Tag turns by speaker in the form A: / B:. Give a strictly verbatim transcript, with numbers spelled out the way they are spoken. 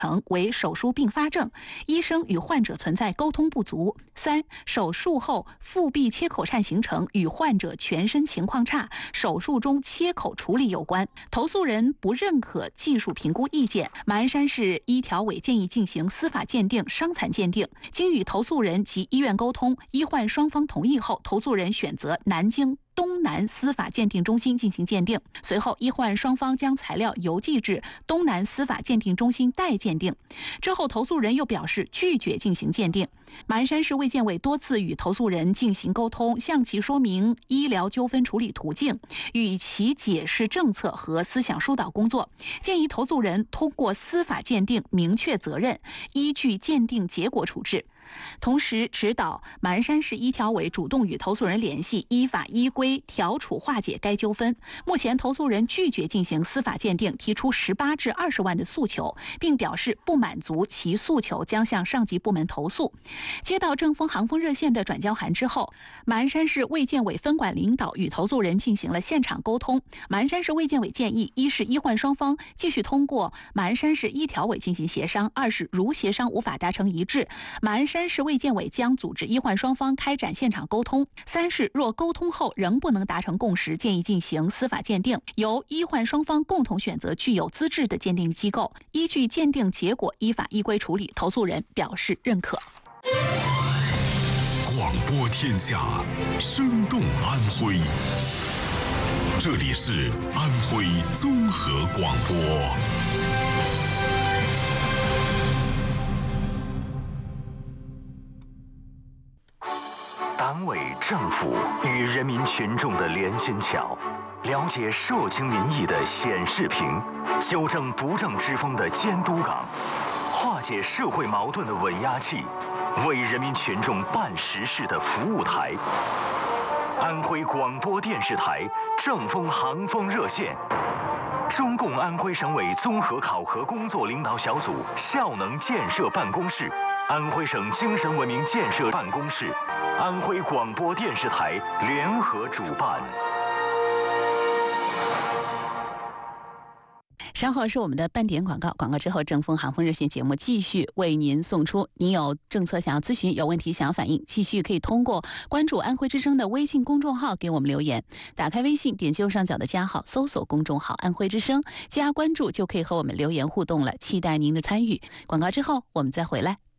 A: 为手术并发症，医生与患者存在沟通不足。三、手术后腹壁切口疝形成与患者全身情况差，手术中切口处理有关。投诉人不认可技术评估意见，马鞍山市医调委建议进行司法鉴定、伤残鉴定。经与投诉人及医院沟通，医患双方同意后，投诉人选择南京东南司法鉴定中心进行鉴定。随后，医患双方将材料邮寄至东南司法鉴定中心待鉴定。之后，投诉人又表示拒绝进行鉴定。马鞍山市卫健委多次与投诉人进行沟通，向其说明医疗纠纷处理途径，与其解释政策和思想疏导工作，建议投诉人通过司法鉴定明确责任，依据鉴定结果处置。同时指导马鞍山市医调委主动与投诉人联系，依法依规调处化解该纠纷。目前投诉人拒绝进行司法鉴定，提出十八至二十万的诉求，并表示不满足其诉求将向上级部门投诉。接到正风航风热线的转交函之后，马鞍山市卫健委分管领导与投诉人进行了现场沟通。马鞍山市卫健委建议，一是医患双方继续通过马鞍山市医调委进行协商；二是如协商无法达成一致，马鞍山市卫健委将组织医患双方开展现场沟通；三是若沟通后仍不能达成共识，建议进行司法鉴定，由医患双方共同选择具有资质的鉴定机构，依据鉴定结果依法依规处理。投诉人表示认可。
B: 广播天下，生动安徽。这里是安徽综合广播。
C: 党委政府与人民群众的连心桥，了解社情民意的显示屏，纠正不正之风的监督岗，化解社会矛盾的稳压器，为人民群众办实事的服务台。安徽广播电视台正风航风热线，中共安徽省委综合考核工作领导小组效能建设办公室，安徽省精神文明建设办公室，安徽广播电视台联合主办。
A: 稍后是我们的半点广告，广告之后正风航风热线节目继续为您送出。您有政策想要咨询，有问题想要反映，继续可以通过关注安徽之声的微信公众号给我们留言。打开微信，点击右上角的加号，搜索公众号安徽之声，加关注就可以和我们留言互动了，期待您的参与。广告之后我们再回来。